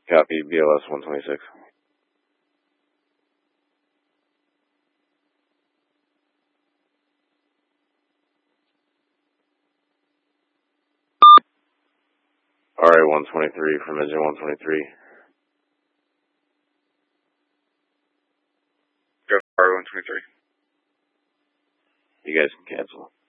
Copy, BLS 126. RA 123 from engine 123. Go RA 123. You guys can cancel.